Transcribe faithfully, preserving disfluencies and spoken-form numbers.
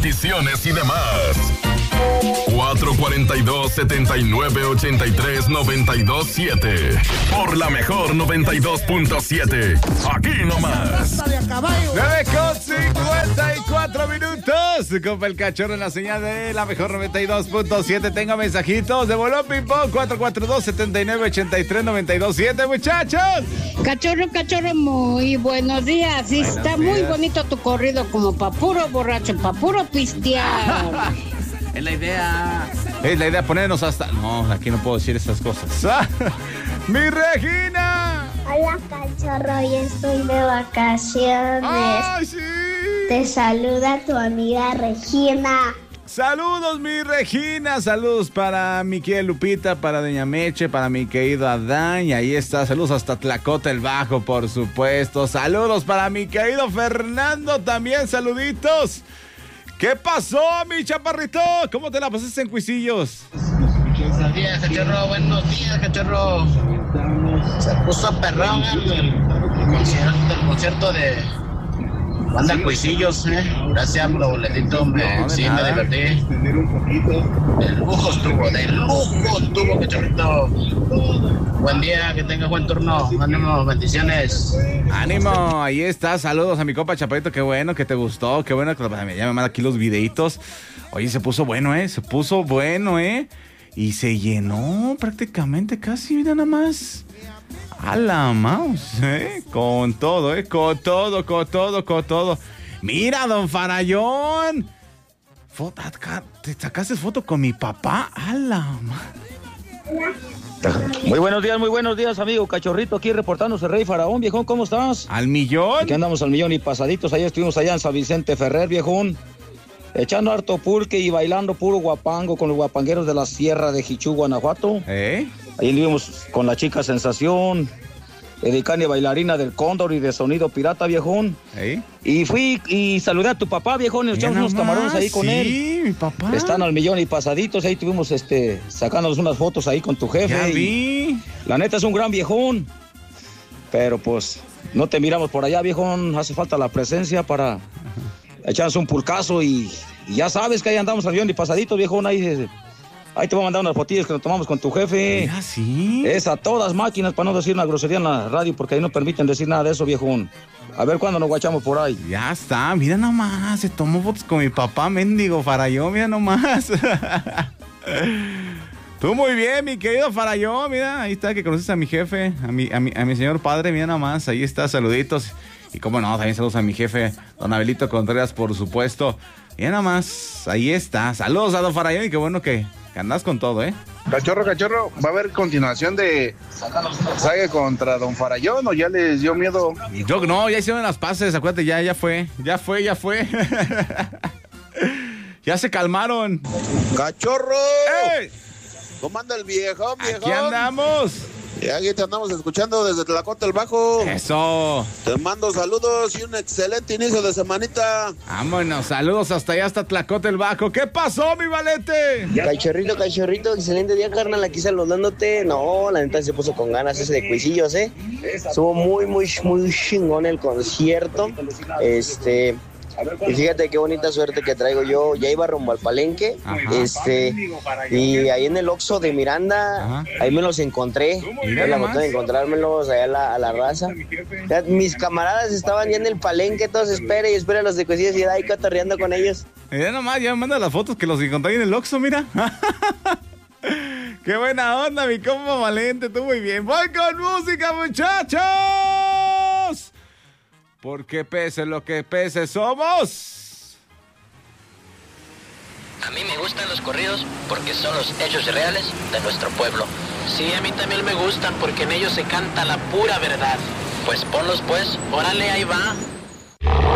peticiones y demás. cuatro cuatro dos, siete nueve, ocho tres, nueve dos siete. Por la mejor noventa y dos punto siete. Aquí nomás. nueve con cincuenta y cuatro minutos. Compa el Cachorro en la señal de la mejor noventa y dos punto siete. Tengo mensajitos de Bolón Ping-Pong. cuatro cuatro dos, siete nueve, ocho tres, nueve dos siete, muchachos. Cachorro, cachorro, muy buenos días. Sí, Buenos está días. muy bonito tu corrido, como pa' puro borracho, pa' puro pistear. Es la idea. Es la idea ponernos hasta... No, aquí no puedo decir esas cosas. ¡Mi Regina! Hola, cachorro, hoy estoy de vacaciones. ¡Ay, sí! Te saluda tu amiga Regina. Saludos, mi Regina. Saludos para mi querida Lupita, para Doña Meche, para mi querido Adán. Y ahí está. Saludos hasta Tlacote el Bajo, por supuesto. Saludos para mi querido Fernando también. Saluditos. ¿Qué pasó, mi chaparrito? ¿Cómo te la pasaste en Cuisillos? Buenos días, cachorro. Buenos días, cachorro. Se puso perrón el concierto, el concierto de Banda Cuisillos, ¿eh? Gracias por los boletitos. Me, No, de sí, nada. me divertí. De lujo estuvo, de lujo estuvo, cachorrito. Buen día, que tengas buen turno. Ánimo, bendiciones. Ánimo, ahí está. Saludos a mi compa Chaparrito. Qué bueno que te gustó. Qué bueno que ya me manda aquí los videitos. Oye, se puso bueno, ¿eh? Se puso bueno, ¿eh? Y se llenó prácticamente casi, mira nada más. A la mouse, ¿eh? Con todo, ¿eh? Con todo, con todo, con todo. Mira, don Farallón. Foto, acá, ¿te sacaste foto con mi papá? A la ma- Muy buenos días, muy buenos días, amigo Cachorrito, aquí reportándose Rey Faraón, viejón, ¿cómo estás? ¿Al millón? Aquí andamos al millón y pasaditos, allá estuvimos allá en San Vicente Ferrer, viejón, echando harto pulque y bailando puro guapango con los guapangueros de la Sierra de Jichú, Guanajuato. ¿Eh? Ahí vivimos con la chica Sensación, Edicania bailarina del Cóndor y de Sonido Pirata, viejón. ¿Eh? Y fui y saludé a tu papá, viejón, y nos echamos unos camarones ahí con sí, él. Sí, mi papá. Están al millón y pasaditos, ahí tuvimos este, sacándonos unas fotos ahí con tu jefe. Ya y vi. la neta es un gran viejón, pero pues no te miramos por allá, viejón, hace falta la presencia para echarnos un pulcazo y, y ya sabes que ahí andamos al millón y pasaditos, viejón, ahí, eh, ahí te voy a mandar unas fotillas que nos tomamos con tu jefe. Ah, sí. Es a todas máquinas, para no decir una grosería en la radio, porque ahí no permiten decir nada de eso, viejón. A ver cuándo nos guachamos por ahí. Ya está, mira nomás, se tomó fotos con mi papá, mendigo Farallón, mira nomás. Tú muy bien, mi querido Farallón, mira, ahí está, que conoces a mi jefe, a mi, a mi, a mi señor padre, mira nomás, ahí está, saluditos. Y cómo no, también saludos a mi jefe, don Abelito Contreras, por supuesto. Mira nomás, ahí está, saludos a don Farallón y qué bueno que, que andas con todo, ¿eh? Cachorro, cachorro, ¿va a haber continuación de saga contra Don Farallón o ya les dio miedo? Yo no, ya hicieron las paces, acuérdate, ya, ya fue, ya fue, ya fue. Ya se calmaron. ¡Cachorro! ¡Ey! ¿Cómo anda el viejón, viejón? Aquí andamos. Y aquí te andamos escuchando desde Tlacote el Bajo. Eso. Te mando saludos y un excelente inicio de semanita. Vámonos, saludos hasta allá, hasta Tlacote el Bajo. ¿Qué pasó, mi valete? Cachorrito, cachorrito, excelente día, carnal, aquí saludándote. No, la neta se puso con ganas ese de Cuisillos, ¿eh? Estuvo muy, muy, muy chingón el concierto. Este... Y fíjate qué bonita suerte que traigo yo. Ya iba rumbo al Palenque. Ajá. Este y ahí en el Oxxo de Miranda, ajá, ahí me los encontré. Me la botón de encontrármelos allá a la, a la raza. Ya, mis camaradas estaban ya en el Palenque, todos espera y espera los de Cuisillos y ahí cotorreando con ellos. Mira nomás, ya me manda las fotos que los encontré en el Oxxo, mira. Qué buena onda, mi compa Valente, tú muy bien. Voy con música, muchachos. Porque pese lo que pese somos. A mí me gustan los corridos porque son los hechos reales de nuestro pueblo. Sí, a mí también me gustan porque en ellos se canta la pura verdad. Pues ponlos pues, órale, ahí va.